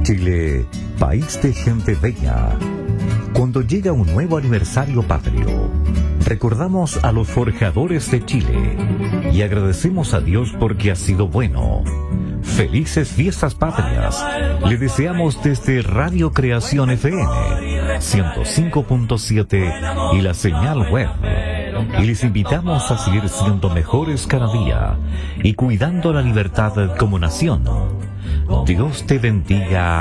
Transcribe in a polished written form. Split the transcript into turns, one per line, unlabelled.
Chile, país de gente bella. Cuando llega un nuevo aniversario patrio, recordamos a los forjadores de Chile y agradecemos a Dios porque ha sido bueno. Felices fiestas patrias. Le deseamos desde Radio Creación FM 105.7 y la señal web. Y les invitamos a seguir siendo mejores cada día y cuidando la libertad como nación. Dios te bendiga.